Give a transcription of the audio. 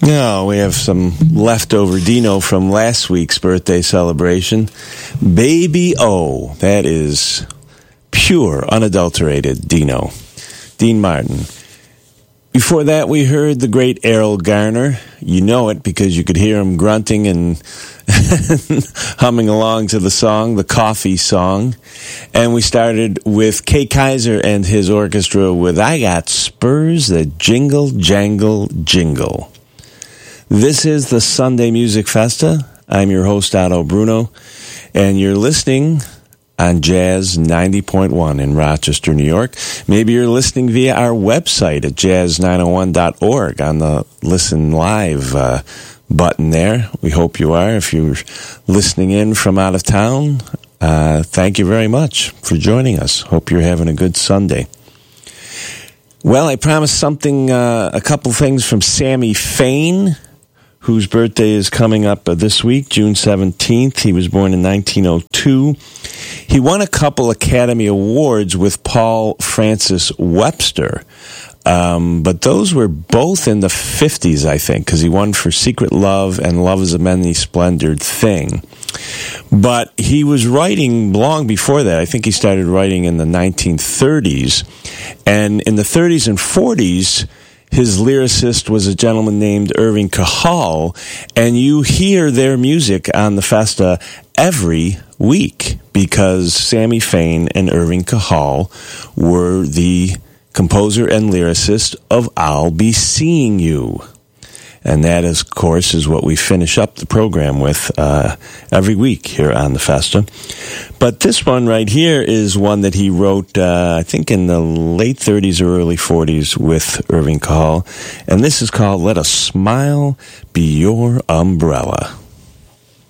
No, we have some leftover Dino from last week's birthday celebration. Baby O. That is pure, unadulterated Dino. Dean Martin. Before that, we heard the great Errol Garner. You know it because you could hear him grunting and humming along to the song, the Coffee Song. And we started with Kay Kaiser and his orchestra with I Got Spurs That Jingle, Jangle, Jingle. This is the Sunday Music Festa. I'm your host, Otto Bruno, and you're listening on Jazz 90.1 in Rochester, New York. Maybe you're listening via our website at jazz901.org on the Listen Live button there. We hope you are. If you're listening in from out of town, thank you very much for joining us. Hope you're having a good Sunday. Well, I promised something, a couple things from Sammy Fain, whose birthday is coming up this week, June 17th. He was born in 1902. He won a couple Academy Awards with Paul Francis Webster, but those were both in the 50s, I think, because he won for Secret Love and Love is a Many Splendored Thing. But he was writing long before that. I think he started writing in the 1930s. And in the 30s and 40s, his lyricist was a gentleman named Irving Cajal, and you hear their music on the Festa every week because Sammy Fain and Irving Cajal were the composer and lyricist of I'll Be Seeing You. And that, of course, is what we finish up the program with every week here on the Festa. But this one right here is one that he wrote, I think, in the late 30s or early 40s with Irving Cajal. And this is called Let a Smile Be Your Umbrella.